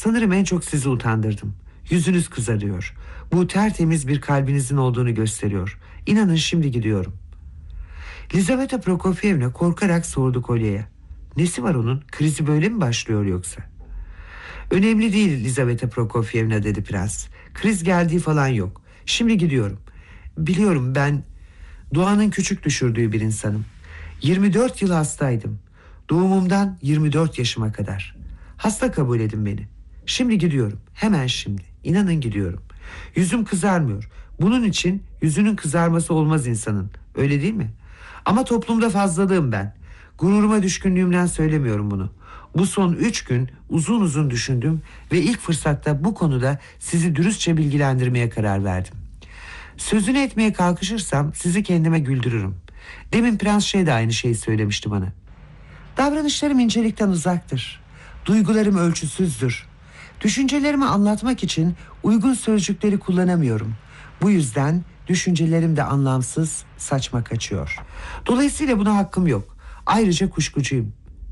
Sanırım en çok sizi utandırdım. Yüzünüz kızarıyor. Bu tertemiz bir kalbinizin olduğunu gösteriyor. İnanın şimdi gidiyorum. Lizaveta Prokofyevna korkarak sordu Kolya'ya. Nesi var onun? Krizi böyle mi başlıyor yoksa? Önemli değil Lizaveta Prokofyevna, dedi prens. Kriz geldiği falan yok. Şimdi gidiyorum. Biliyorum, ben doğanın küçük düşürdüğü bir insanım. 24 yıl hastaydım. Doğumumdan 24 yaşıma kadar. Hasta kabul edin beni. Şimdi gidiyorum. Hemen şimdi. İnanın gidiyorum. Yüzüm kızarmıyor. Bunun için yüzünün kızarması olmaz insanın. Öyle değil mi? Ama toplumda fazlalığım ben. Gururuma düşkünlüğümden söylemiyorum bunu. Bu son 3 gün uzun uzun düşündüm ve ilk fırsatta bu konuda sizi dürüstçe bilgilendirmeye karar verdim. Sözünü etmeye kalkışırsam sizi kendime güldürürüm. Demin Prens de aynı şeyi söylemişti bana. Davranışlarım incelikten uzaktır. Duygularım ölçüsüzdür. Düşüncelerimi anlatmak için uygun sözcükleri kullanamıyorum. Bu yüzden düşüncelerim de anlamsız, saçma kaçıyor. Dolayısıyla buna hakkım yok. Ayrıca kuşkucuyum.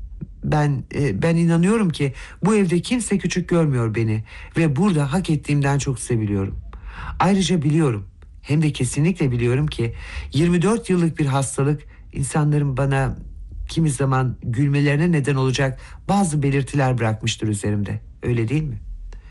Ben inanıyorum ki bu evde kimse küçük görmüyor beni ve burada hak ettiğimden çok seviliyorum. Ayrıca biliyorum, hem de kesinlikle biliyorum ki 24 yıllık bir hastalık insanların bana kimi zaman gülmelerine neden olacak bazı belirtiler bırakmıştır üzerimde. Öyle değil mi?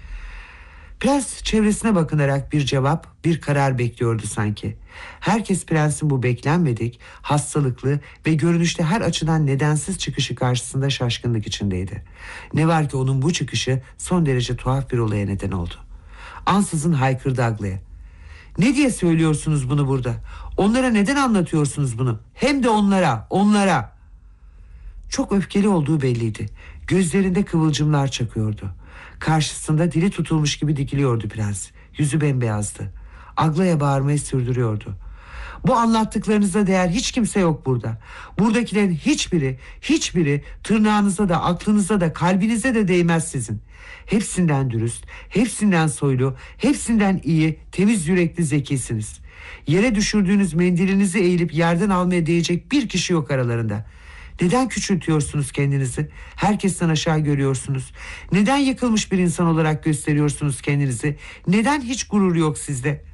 Prens çevresine bakınarak bir cevap, bir karar bekliyordu sanki. Herkes prensin bu beklenmedik, hastalıklı ve görünüşte her açıdan nedensiz çıkışı karşısında şaşkınlık içindeydi. Ne var ki onun bu çıkışı son derece tuhaf bir olaya neden oldu. Ansızın haykırdı Aglaya. Ne diye söylüyorsunuz bunu burada? Onlara neden anlatıyorsunuz bunu? Hem de onlara. Çok öfkeli olduğu belliydi. Gözlerinde kıvılcımlar çakıyordu. Karşısında dili tutulmuş gibi dikiliyordu prens. Yüzü bembeyazdı. Aglaya bağırmayı sürdürüyordu. Bu anlattıklarınıza değer hiç kimse yok burada. Buradakilerin hiçbiri tırnağınıza da, aklınıza da, kalbinize de değmez sizin. Hepsinden dürüst, hepsinden soylu, hepsinden iyi, temiz yürekli zekisiniz. Yere düşürdüğünüz mendilinizi eğilip yerden almaya değecek bir kişi yok aralarında. Neden küçültüyorsunuz kendinizi? Herkesten aşağı görüyorsunuz. Neden yıkılmış bir insan olarak gösteriyorsunuz kendinizi? Neden hiç gurur yok sizde?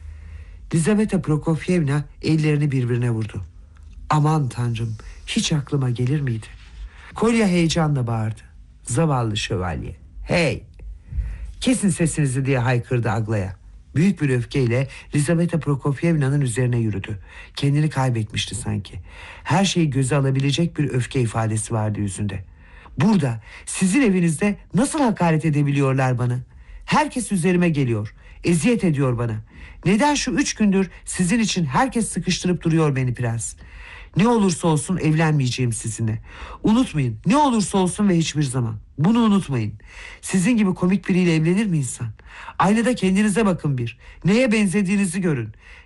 Lizaveta Prokofyevna ellerini birbirine vurdu. Aman tanrım, hiç aklıma gelir miydi? Kolya heyecanla bağırdı. Zavallı şövalye. Hey! Kesin sesinizi diye haykırdı Aglaya. Büyük bir öfkeyle Lizaveta Prokofyevna'nın üzerine yürüdü. Kendini kaybetmişti sanki. Her şeyi göze alabilecek bir öfke ifadesi vardı yüzünde. Burada, sizin evinizde nasıl hakaret edebiliyorlar bana? Herkes üzerime geliyor. Eziyet ediyor bana. Neden şu 3 gündür sizin için herkes sıkıştırıp duruyor beni prens? Ne olursa olsun evlenmeyeceğim sizinle. Unutmayın, ne olursa olsun ve hiçbir zaman. Bunu unutmayın. Sizin gibi komik biriyle evlenir mi insan? Aynada kendinize bakın bir. Neye benzediğinizi görün.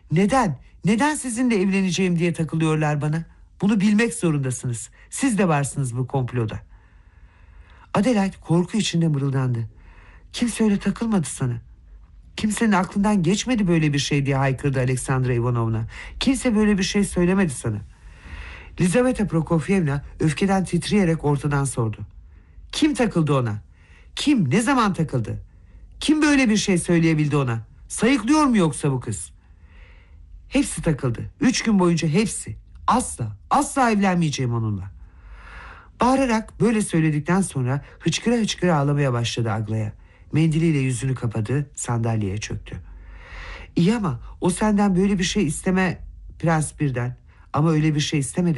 Neden sizinle evleneceğim diye takılıyorlar bana? Bunu bilmek zorundasınız. Siz de varsınız bu komploda. Adelaide korku içinde mırıldandı. Kimse öyle takılmadı sana. Kimsenin aklından geçmedi böyle bir şey diye haykırdı Aleksandra Ivanovna. Kimse böyle bir şey söylemedi sana. Lizaveta Prokofyevna öfkeden titreyerek ortadan sordu. Kim takıldı ona? Kim, ne zaman takıldı? Kim böyle bir şey söyleyebildi ona? Sayıklıyor mu yoksa bu kız? Hepsi takıldı. 3 gün boyunca hepsi. Asla evlenmeyeceğim onunla. Bağırarak böyle söyledikten sonra hıçkıra ağlamaya başladı Aglaya. Mendiliyle yüzünü kapadı, sandalyeye çöktü. İyi ama o senden böyle bir şey isteme prens birden. Ama öyle bir şey istemedi.